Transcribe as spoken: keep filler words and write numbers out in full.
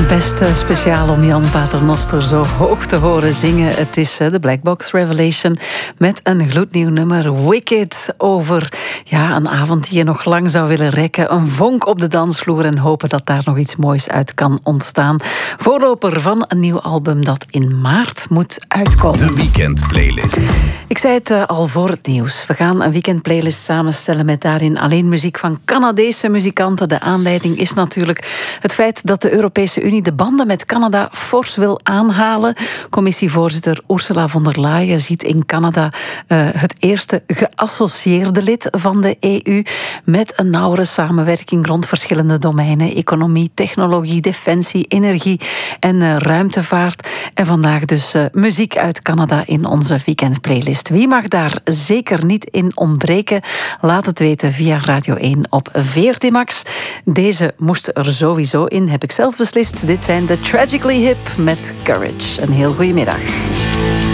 Best uh, speciaal om Jan Paternoster zo hoog te horen zingen. Het is uh, de Black Box Revelation met een gloednieuw nummer, Wicked, over ja, een avond die je nog lang zou willen rekken. Een vonk op de dansvloer en hopen dat daar nog iets moois uit kan ontstaan. Voorloper van een nieuw album dat in maart moet uitkomen. De Weekend Playlist. Ik zei het uh, al voor het nieuws. We gaan een Weekend Playlist samenstellen met daarin alleen muziek van Canadese muzikanten. De aanleiding is natuurlijk het feit dat de Europese Unie de banden met Canada fors wil aanhalen. Commissievoorzitter Ursula von der Leyen ziet in Canada uh, het eerste geassocieerde lid van de E U met een nauwere samenwerking rond verschillende domeinen: economie, technologie, defensie, energie en uh, ruimtevaart. En vandaag dus uh, muziek uit Canada in onze Weekend Playlist. Wie mag daar zeker niet in ontbreken? Laat het weten via Radio één op V R T Max. Deze moest er sowieso in, heb ik zelf beslist. Dit zijn de Tragically Hip met Courage. Een heel goede middag.